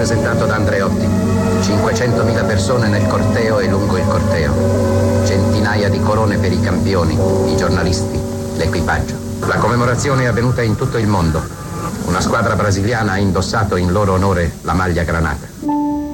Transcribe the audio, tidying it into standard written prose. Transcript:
rappresentato da Andreotti. 500.000 persone nel corteo e lungo il corteo. Centinaia di corone per i campioni, i giornalisti, l'equipaggio. La commemorazione è avvenuta in tutto il mondo. Una squadra brasiliana ha indossato in loro onore la maglia granata.